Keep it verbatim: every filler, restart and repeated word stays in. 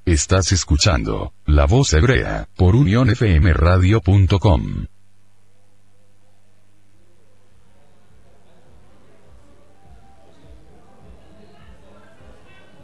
Estás escuchando La Voz Hebrea por unión f m radio punto com.